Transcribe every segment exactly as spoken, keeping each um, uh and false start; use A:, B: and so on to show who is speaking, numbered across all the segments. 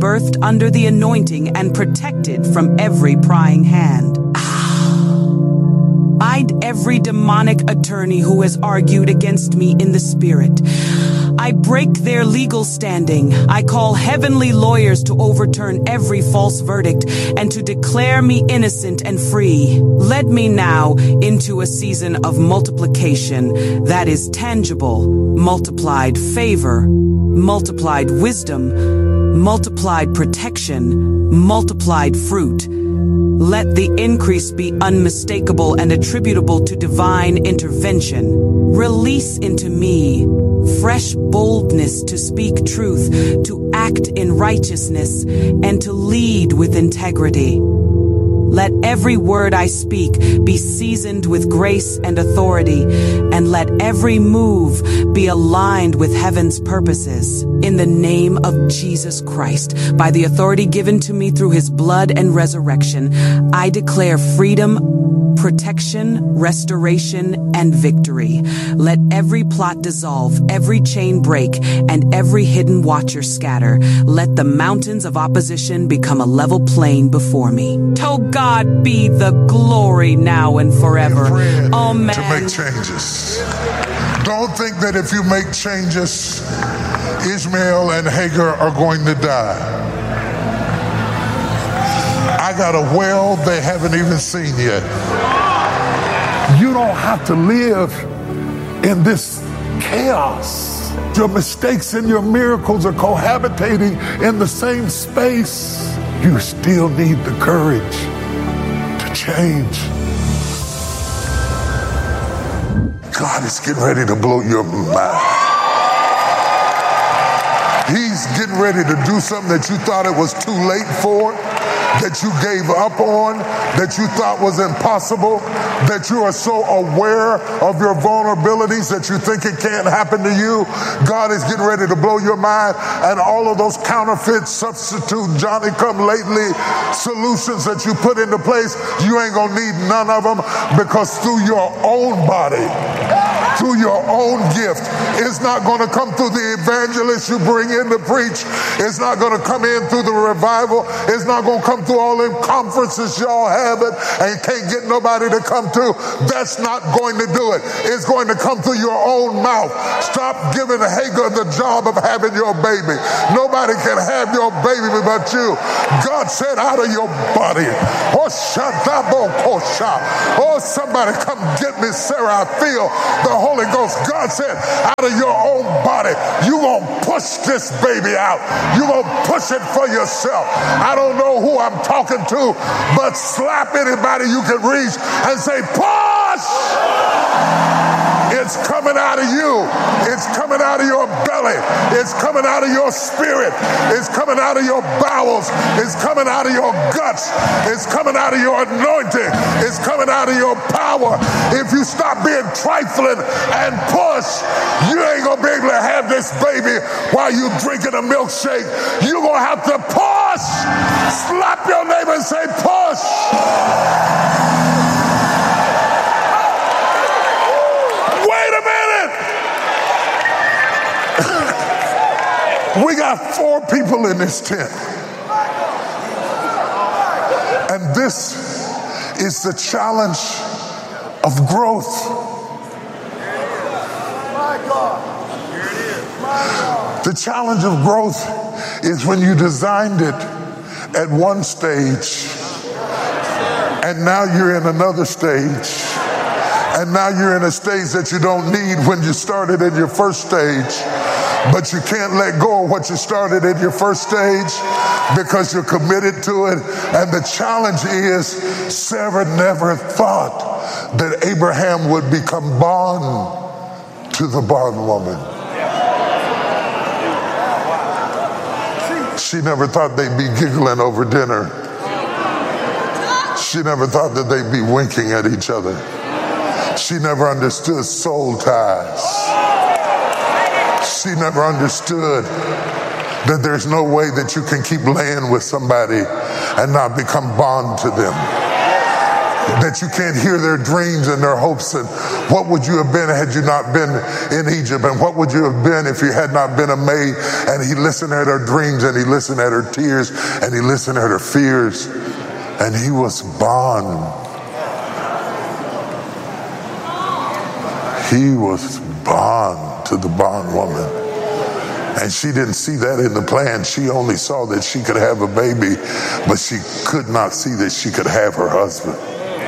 A: birthed under the anointing and protected from every prying hand. Bind every demonic attorney who has argued against me in the spirit. I break their legal standing. I call heavenly lawyers to overturn every false verdict and to declare me innocent and free. Lead me now into a season of multiplication that is tangible, multiplied favor, multiplied wisdom, multiplied protection, multiplied fruit. Let the increase be unmistakable and attributable to divine intervention. Release into me fresh boldness to speak truth, to act in righteousness, and to lead with integrity. Let every word I speak be seasoned with grace and authority, and let every move be aligned with heaven's purposes. In the name of Jesus Christ, by the authority given to me through his blood and resurrection, I declare freedom, protection, restoration, and victory. Let every plot dissolve, every chain break, and every hidden watcher scatter. Let the mountains of opposition become a level plain before me. To God be the glory now and forever. Amen.
B: To make changes. Don't think that if you make changes, Ishmael and Hagar are going to die. I got a well they haven't even seen yet. You don't have to live in this chaos. Your mistakes and your miracles are cohabitating in the same space. You still need the courage to change. God is getting ready to blow your mind. He's getting ready to do something that you thought it was too late for, that you gave up on, that you thought was impossible, that you are so aware of your vulnerabilities that you think it can't happen to you. God is getting ready to blow your mind, and all of those counterfeit, substitute, Johnny-come-lately solutions that you put into place, you ain't gonna need none of them, because through your own body, through your own gift, it's not going to come through the evangelist you bring in to preach. It's not going to come in through the revival. It's not going to come through all them conferences y'all have it and can't get nobody to come to. That's not going to do it. It's going to come through your own mouth. Stop giving Hagar the job of having your baby. Nobody can have your baby but you. God said, out of your body. Oh, oh, somebody come get me, Sarah. I feel the Holy Ghost. God said, out of your own body, you gonna push this baby out. You gonna push it for yourself. I don't know who I'm talking to, but slap anybody you can reach and say, push! It's coming out of you. It's coming out of your belly. It's coming out of your spirit. It's coming out of your bowels. It's coming out of your guts. It's coming out of your anointing. It's coming out of your power. If you stop being trifling and push, you ain't gonna be able to have this baby while you drinking a milkshake. You're gonna have to push. Slap your neighbor and say, push. We got four people in this tent. And this is the challenge of growth. The challenge of growth is when you designed it at one stage, and now you're in another stage. And now you're in a stage that you don't need when you started in your first stage. But you can't let go of what you started in your first stage because you're committed to it. And the challenge is, Sarah never thought that Abraham would become bond to the bondwoman. She never thought they'd be giggling over dinner. She never thought that they'd be winking at each other. She never understood soul ties. She never understood that there's no way that you can keep laying with somebody and not become bond to them. that you can't hear their dreams and their hopes. And what would you have been had you not been in Egypt? And what would you have been if you had not been a maid? And he listened at her dreams, and he listened at her tears, and he listened at her fears, and he was bond. He was bond to the bondwoman. And she didn't see that in the plan. She only saw that she could have a baby, but she could not see that she could have her husband.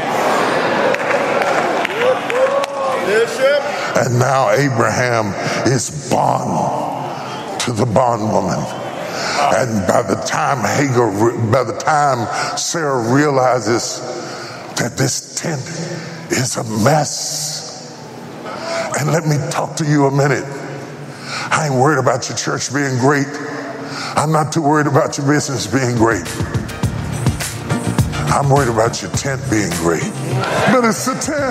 B: And now Abraham is bond to the bondwoman. And by the time Hagar, by the time Sarah realizes that this tent is a mess. And let me talk to you a minute. I ain't worried about your church being great. I'm not too worried about your business being great. I'm worried about your tent being great. But it's the tent.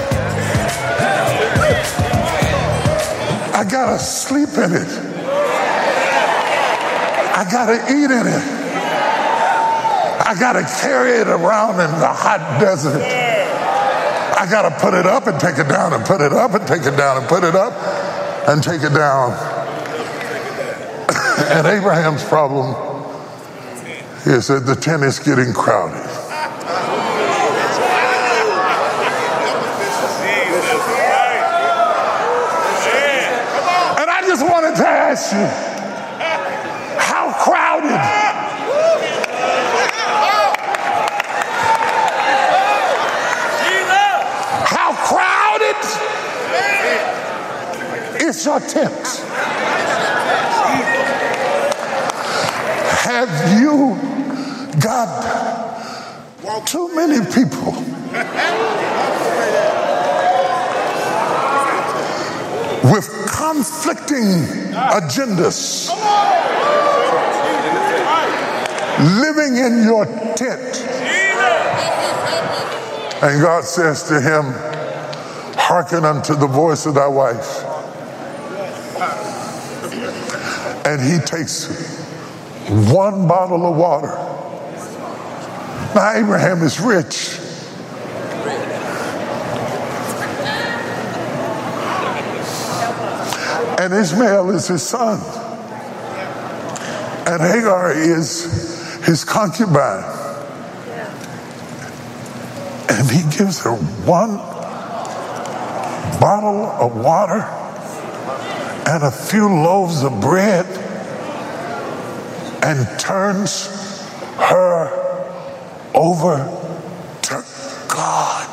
B: I gotta sleep in it. I gotta eat in it. I gotta carry it around in the hot desert. I gotta put it up and take it down and put it up and take it down and put it up and take it down. And Abraham's problem is that the tent is getting crowded. And I just wanted to ask you, how crowded? How crowded is your tent? Have you got too many people with conflicting agendas living in your tent? And God says to him, hearken unto the voice of thy wife. And he takes one bottle of water. Now, Abraham is rich. And Ishmael is his son. And Hagar is his concubine. And he gives her one bottle of water and a few loaves of bread, and turns her over to God.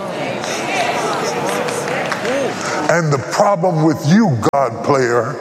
B: And the problem with you, God player,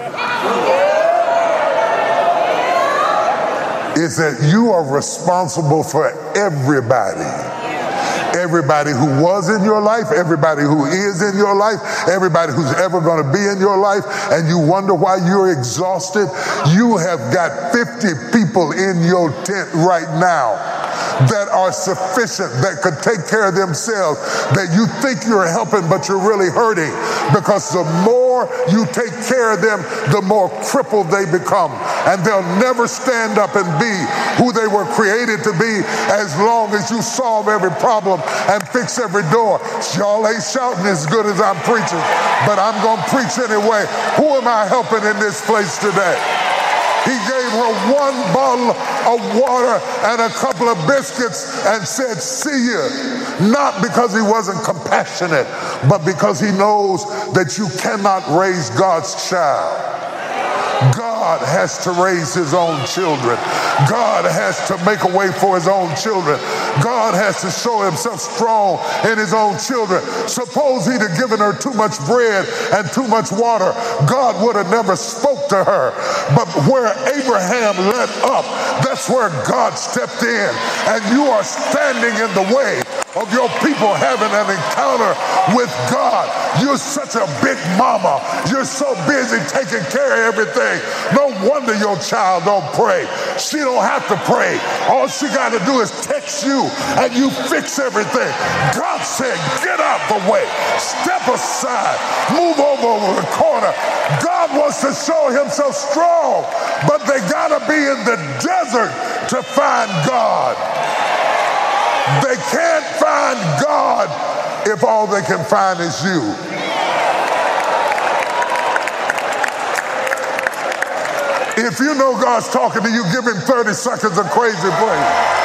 B: is that you are responsible for everybody. Everybody who was in your life, everybody who is in your life, everybody who's ever going to be in your life, and you wonder why you're exhausted. You have got fifty people in your tent right now that are sufficient, that could take care of themselves, that you think you're helping, but you're really hurting, because the more you take care of them, the more crippled they become, and they'll never stand up and be who they were created to be as long as you solve every problem and fix every door. Y'all ain't shouting as good as I'm preaching, but I'm going to preach anyway. Who am I helping in this place today? He gave her one bottle of water and a couple of biscuits and said, see you. Not because he wasn't compassionate, but because he knows that you cannot raise God's child. God has to raise his own children. God has to make a way for his own children. God has to show himself strong in his own children. Suppose he'd have given her too much bread and too much water, God would have never spoke to her. But where Abraham let up, that's where God stepped in. And you are standing in the way of your people having an encounter with God. You're such a big mama. You're so busy taking care of everything. No wonder your child don't pray. She don't have to pray. All she got to do is text you and you fix everything. God said, get out the way. Step aside. Move over over the corner. God wants to show himself strong, but they got to be in the desert to find God. They can't find God if all they can find is you. If you know God's talking to you, give him thirty seconds of crazy praise.